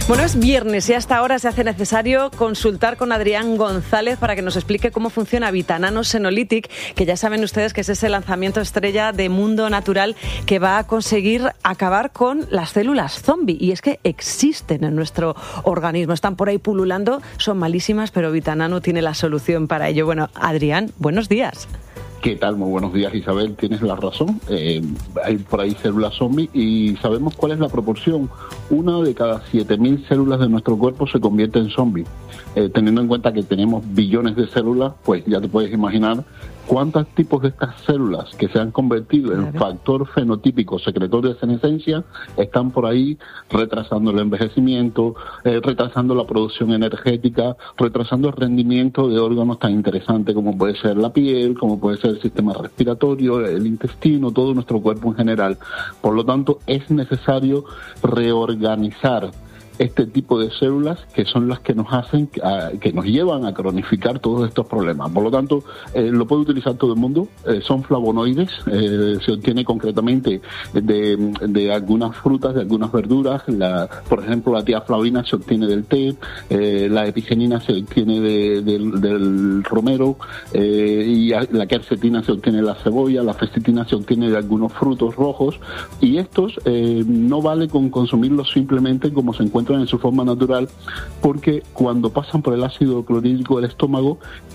Bueno, es viernes y hasta ahora se hace necesario consultar con Adrián González para que nos explique cómo funciona Vitanano Senolytic, que ya saben ustedes que es ese lanzamiento estrella de Mundo Natural que va a conseguir acabar con las células zombie. Y es que existen en nuestro organismo, están por ahí pululando, son malísimas, pero Vitanano tiene la solución para ello. Bueno, Adrián, buenos días. ¿Qué tal? Muy buenos días, Isabel. Tienes la razón. Hay por ahí células zombies y sabemos cuál es la proporción. Una de cada 7.000 células de nuestro cuerpo se convierte en zombie. Teniendo en cuenta que tenemos billones de células, pues ya te puedes imaginar cuántos tipos de estas células que se han convertido en factor fenotípico secretor de senescencia están por ahí retrasando el envejecimiento, retrasando la producción energética, retrasando el rendimiento de órganos tan interesantes como puede ser la piel, como puede ser el sistema respiratorio, el intestino, todo nuestro cuerpo en general. Por lo tanto, es necesario reorganizar este tipo de células que son las que nos hacen, que nos llevan a cronificar todos estos problemas. Por lo tanto, lo puede utilizar todo el mundo. Son flavonoides, se obtiene concretamente de algunas frutas, de algunas verduras. Por ejemplo, la tiaflavina se obtiene del té, la epigenina se obtiene del romero, y la quercetina se obtiene de la cebolla, la festitina se obtiene de algunos frutos rojos, y estos no vale con consumirlos simplemente como se encuentran en su forma natural, porque cuando pasan por el ácido clorhídrico del estómago,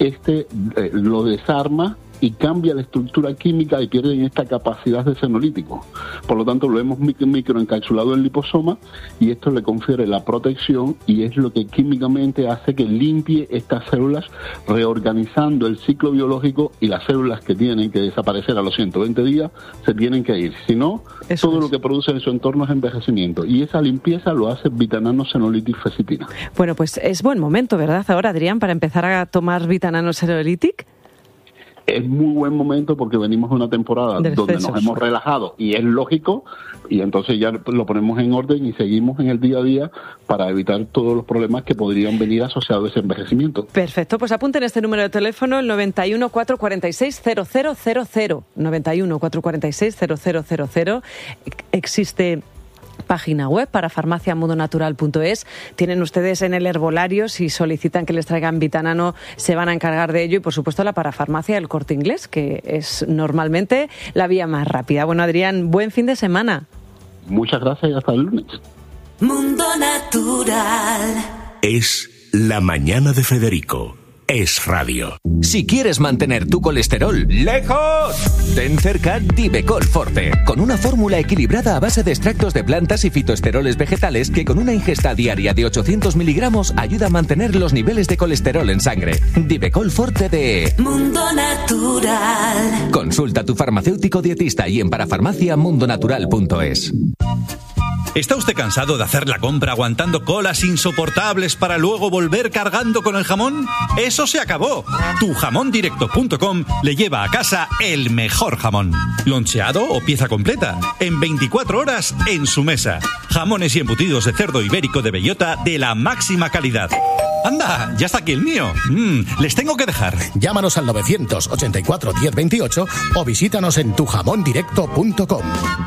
lo desarma y cambia la estructura química y pierden esta capacidad de senolítico. Por lo tanto, lo hemos microencapsulado en liposoma y esto le confiere la protección y es lo que químicamente hace que limpie estas células, reorganizando el ciclo biológico, y las células que tienen que desaparecer a los 120 días se tienen que ir. Si no, todo lo que produce en su entorno es envejecimiento, y esa limpieza lo hace Vitanano Senolytic Fecitina. Bueno, pues es buen momento, ¿verdad, ahora, Adrián, para empezar a tomar Vitanano Senolytic? Es muy buen momento porque venimos de una temporada donde nos hemos relajado y es lógico, y entonces ya lo ponemos en orden y seguimos en el día a día para evitar todos los problemas que podrían venir asociados a ese envejecimiento. Perfecto, pues apunten este número de teléfono, el 91 446 0000, 91 446 0000. Existe página web para farmaciamundonatural.es. Tienen ustedes en el herbolario, si solicitan que les traigan Vitanano, se van a encargar de ello, y por supuesto la parafarmacia del Corte Inglés, que es normalmente la vía más rápida. Bueno, Adrián, buen fin de semana. Muchas gracias y hasta el lunes. Mundo Natural. Es la mañana de Federico. Es radio. Si quieres mantener tu colesterol lejos, ten cerca Divecol Forte, con una fórmula equilibrada a base de extractos de plantas y fitoesteroles vegetales que con una ingesta diaria de 800 miligramos ayuda a mantener los niveles de colesterol en sangre. Divecol Forte de Mundo Natural. Consulta a tu farmacéutico dietista y en parafarmaciamundonatural.es. ¿Está usted cansado de hacer la compra aguantando colas insoportables para luego volver cargando con el jamón? ¡Eso se acabó! Tujamondirecto.com le lleva a casa el mejor jamón. Loncheado o pieza completa. En 24 horas en su mesa. Jamones y embutidos de cerdo ibérico de bellota de la máxima calidad. ¡Anda! ¡Ya está aquí el mío! Les tengo que dejar. Llámanos al 984 1028 o visítanos en tujamondirecto.com.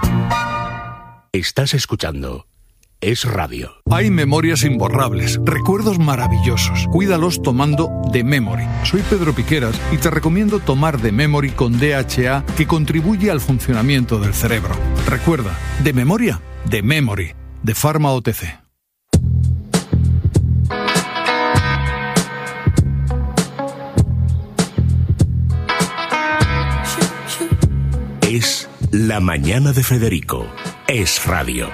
Estás escuchando Es Radio. Hay memorias imborrables, recuerdos maravillosos. Cuídalos tomando The Memory. Soy Pedro Piqueras y te recomiendo tomar The Memory con DHA, que contribuye al funcionamiento del cerebro. Recuerda, de memoria, The Memory, de Pharma OTC. Es la mañana de Federico. Es radio.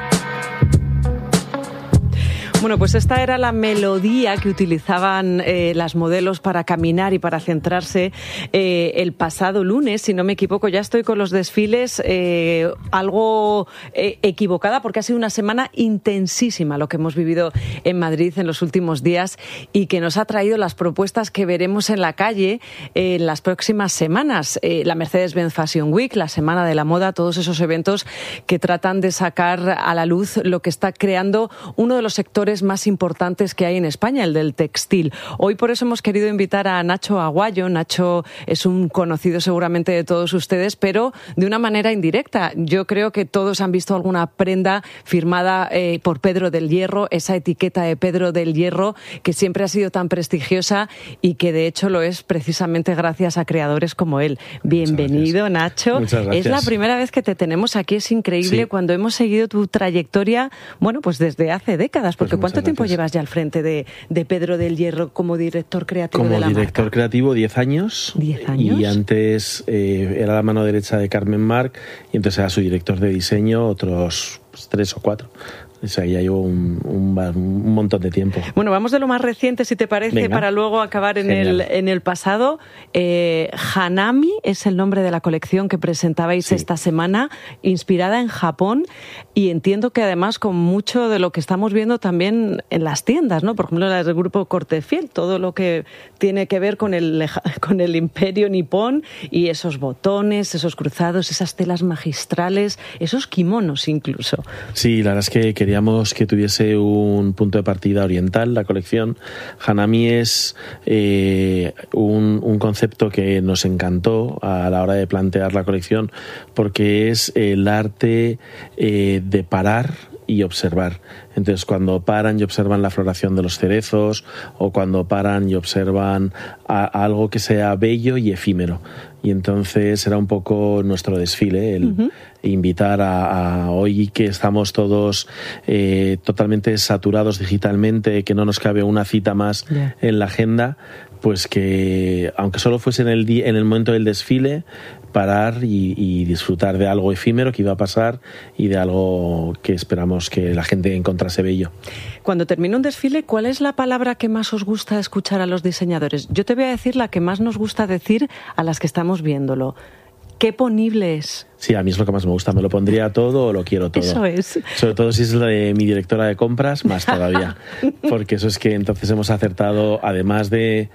Bueno, pues esta era la melodía que utilizaban las modelos para caminar y para centrarse el pasado lunes, si no me equivoco. Ya estoy con los desfiles algo equivocada, porque ha sido una semana intensísima lo que hemos vivido en Madrid en los últimos días, y que nos ha traído las propuestas que veremos en la calle en las próximas semanas. La Mercedes-Benz Fashion Week, la Semana de la Moda, todos esos eventos que tratan de sacar a la luz lo que está creando uno de los sectores sectores más importantes que hay en España, el del textil. Hoy por eso hemos querido invitar a Nacho Aguayo. Nacho es un conocido seguramente de todos ustedes, pero de una manera indirecta. Yo creo que todos han visto alguna prenda firmada por Pedro del Hierro, esa etiqueta de Pedro del Hierro que siempre ha sido tan prestigiosa y que de hecho lo es precisamente gracias a creadores como él. Bienvenido, Nacho. Muchas gracias. Es la primera vez que te tenemos aquí, es increíble cuando hemos seguido tu trayectoria, bueno, pues desde hace décadas, porque ¿cuánto tiempo llevas ya al frente de Pedro del Hierro como director creativo de la marca? Como director creativo 10 años. 10 años. Y antes era la mano derecha de Carmen Marc y entonces era su director de diseño otros 3 o 4. O sea, ya llevo un montón de tiempo. Bueno, vamos de lo más reciente, si te parece, Venga. para luego acabar en el pasado. Hanami es el nombre de la colección que presentabais esta semana, inspirada en Japón, y entiendo que además con mucho de lo que estamos viendo también en las tiendas, ¿no? Por ejemplo, las del grupo Corte Fiel, todo lo que tiene que ver con el imperio nipón y esos botones, esos cruzados, esas telas magistrales, esos kimonos incluso. Sí, la verdad es que queríamos que tuviese un punto de partida oriental la colección. Hanami es un concepto que nos encantó a la hora de plantear la colección porque es el arte de parar y observar. Entonces, cuando paran y observan la floración de los cerezos o cuando paran y observan algo que sea bello y efímero. Y entonces era un poco nuestro desfile, el invitar a hoy que estamos todos totalmente saturados digitalmente, que no nos cabe una cita más en la agenda, pues que aunque solo fuese en el momento del desfile, parar y disfrutar de algo efímero que iba a pasar y de algo que esperamos que la gente encontrase bello. Cuando termina un desfile, ¿cuál es la palabra que más os gusta escuchar a los diseñadores? Yo te voy a decir la que más nos gusta decir a las que estamos viéndolo. ¡Qué ponible es! Sí, a mí es lo que más me gusta. Me lo pondría todo o lo quiero todo. Eso es. Sobre todo si es la de mi directora de compras, más todavía. Porque eso es que entonces hemos acertado, además de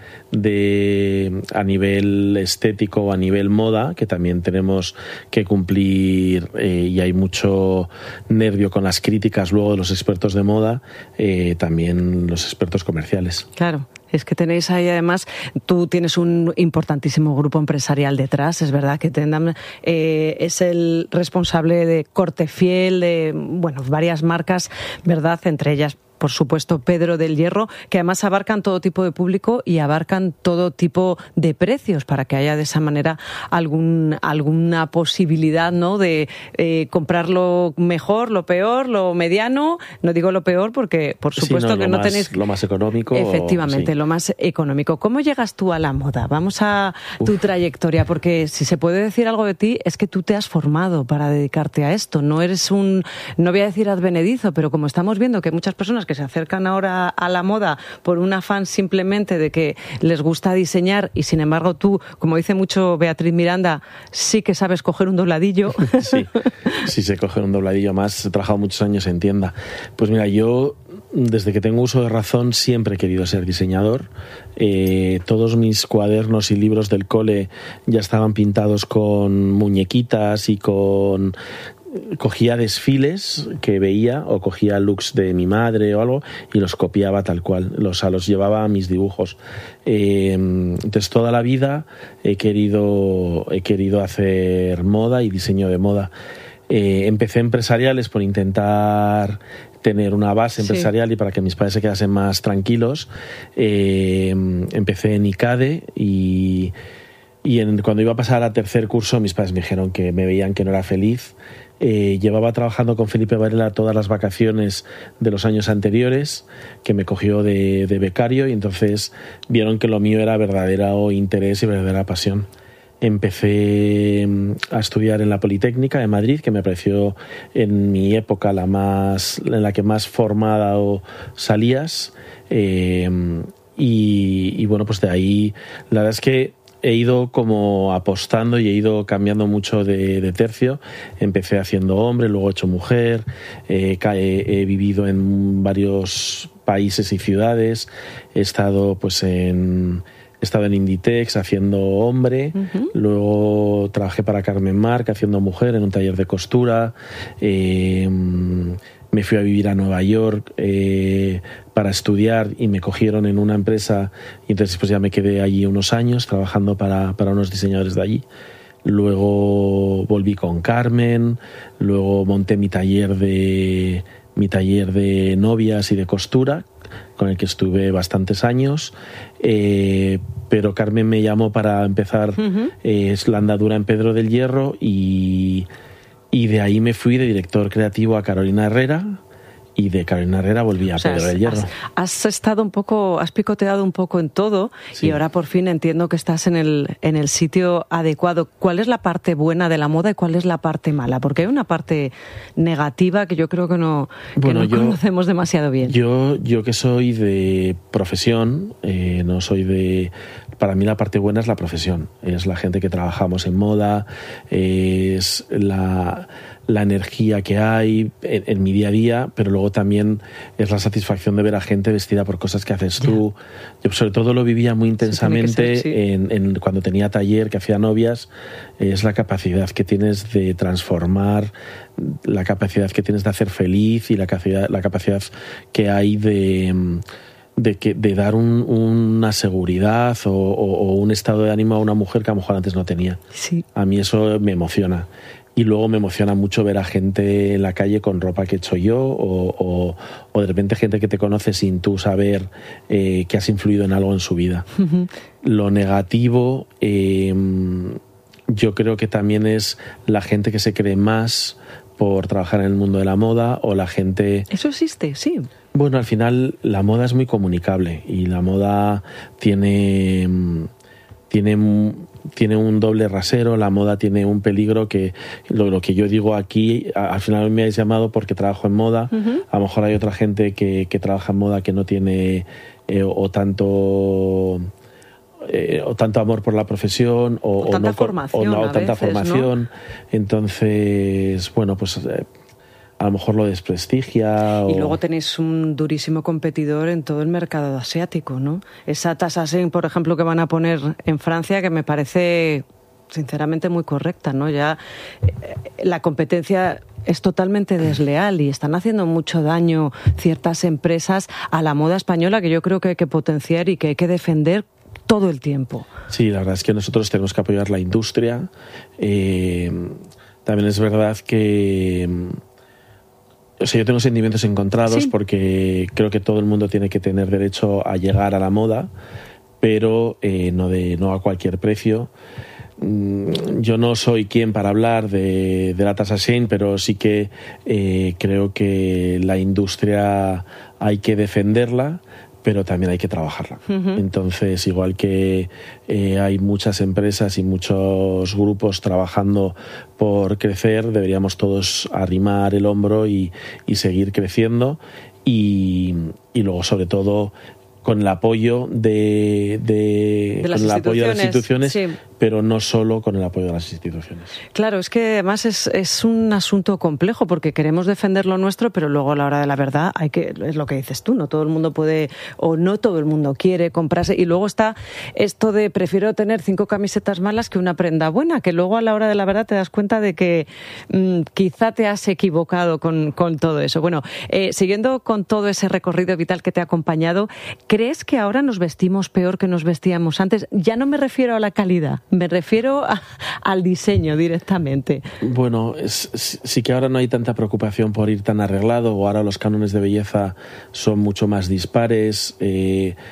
a nivel estético o a nivel moda, que también tenemos que cumplir y hay mucho nervio con las críticas luego de los expertos de moda, también los expertos comerciales. Claro. Es que tenéis ahí, además, tú tienes un importantísimo grupo empresarial detrás, es verdad que Tendam es el responsable de Corte Fiel, de varias marcas, ¿verdad? Entre ellas, por supuesto, Pedro del Hierro, que además abarcan todo tipo de público y abarcan todo tipo de precios para que haya de esa manera alguna posibilidad, ¿no?, de comprar lo mejor, lo peor, lo mediano. No digo lo peor porque, por supuesto, que no tenéis... Lo más económico. Efectivamente, lo más económico. ¿Cómo llegas tú a la moda? Vamos a tu trayectoria, porque si se puede decir algo de ti, es que tú te has formado para dedicarte a esto. No eres no voy a decir advenedizo, pero como estamos viendo que muchas personas que se acercan ahora a la moda por un afán simplemente de que les gusta diseñar y sin embargo tú, como dice mucho Beatriz Miranda, sí que sabes coger un dobladillo. Sí sé coger un dobladillo más. He trabajado muchos años en tienda. Pues mira, yo desde que tengo uso de razón siempre he querido ser diseñador. Todos mis cuadernos y libros del cole ya estaban pintados con muñequitas y cogía desfiles que veía o cogía looks de mi madre o algo y los copiaba tal cual, los llevaba a mis dibujos. Entonces toda la vida he querido hacer moda y diseño de moda. Empecé empresariales por intentar tener una base empresarial y para que mis padres se quedasen más tranquilos. Empecé en ICADE y cuando iba a pasar a tercer curso mis padres me dijeron que me veían que no era feliz. Llevaba trabajando con Felipe Varela todas las vacaciones de los años anteriores, que me cogió de becario y entonces vieron que lo mío era verdadero interés y verdadera pasión. Empecé a estudiar en la Politécnica de Madrid, que me pareció en mi época en la que más formada salías, y bueno, pues de ahí la verdad es que he ido como apostando y he ido cambiando mucho de tercio. Empecé haciendo hombre, luego he hecho mujer, he vivido en varios países y ciudades, he estado en Inditex haciendo hombre, luego trabajé para Carmen Marc haciendo mujer en un taller de costura, me fui a vivir a Nueva York para estudiar y me cogieron en una empresa y entonces pues ya me quedé allí unos años trabajando para unos diseñadores de allí. Luego volví con Carmen, luego monté mi taller de novias y de costura, con el que estuve bastantes años, pero Carmen me llamó para empezar la andadura en Pedro del Hierro y de ahí me fui de director creativo a Carolina Herrera. Y de Carolina Herrera volví a Pedro del Hierro. Has picoteado un poco en todo, sí. Y ahora por fin entiendo que estás en el sitio adecuado. ¿Cuál es la parte buena de la moda y cuál es la parte mala? Porque hay una parte negativa que yo creo que no conocemos demasiado bien. Yo que soy de profesión, no soy de... Para mí la parte buena es la profesión, es la gente que trabajamos en moda, es la energía que hay en mi día a día, pero luego también es la satisfacción de ver a gente vestida por cosas que haces tú. Yo sobre todo lo vivía muy intensamente en cuando tenía taller, que hacía novias, es la capacidad que tienes de transformar, la capacidad que tienes de hacer feliz y la capacidad que hay de dar una seguridad o un estado de ánimo a una mujer que a lo mejor antes no tenía. Sí. A mí eso me emociona. Y luego me emociona mucho ver a gente en la calle con ropa que he hecho yo o de repente gente que te conoce sin tú saber que has influido en algo en su vida. Uh-huh. Lo negativo yo creo que también es la gente que se cree más por trabajar en el mundo de la moda o la gente... Eso existe, sí. Bueno, al final la moda es muy comunicable y la moda tiene un doble rasero, la moda tiene un peligro que lo que yo digo aquí, al final me habéis llamado porque trabajo en moda, uh-huh. A lo mejor hay otra gente que trabaja en moda que no tiene o tanto amor por la profesión o tanta formación, ¿no? Entonces, bueno, pues a lo mejor lo desprestigia. Y luego tenéis un durísimo competidor en todo el mercado asiático, ¿no? Esa tasa Shein, por ejemplo, que van a poner en Francia, que me parece sinceramente muy correcta, ¿no? Ya la competencia es totalmente desleal y están haciendo mucho daño ciertas empresas a la moda española, que yo creo que hay que potenciar y que hay que defender todo el tiempo. Sí, la verdad es que nosotros tenemos que apoyar la industria. También es verdad que... O sea, yo tengo sentimientos encontrados, sí, porque creo que todo el mundo tiene que tener derecho a llegar a la moda, pero no a cualquier precio. Yo no soy quien para hablar de la tasa Shein, pero sí que creo que la industria hay que defenderla, pero también hay que trabajarla. Uh-huh. Entonces, igual que hay muchas empresas y muchos grupos trabajando por crecer, deberíamos todos arrimar el hombro y seguir creciendo y luego, sobre todo, con el apoyo de las instituciones, sí, pero no solo con el apoyo de las instituciones. Claro, es que además es un asunto complejo porque queremos defender lo nuestro, pero luego a la hora de la verdad es lo que dices tú, no todo el mundo puede o no todo el mundo quiere comprarse, y luego está esto de prefiero tener 5 camisetas malas que una prenda buena, que luego a la hora de la verdad te das cuenta de que quizá te has equivocado con todo eso. Bueno, siguiendo con todo ese recorrido vital que te ha acompañado, ¿crees que ahora nos vestimos peor que nos vestíamos antes? Ya no me refiero a la calidad, me refiero al diseño directamente. Bueno, sí que ahora no hay tanta preocupación por ir tan arreglado, o ahora los cánones de belleza son mucho más dispares.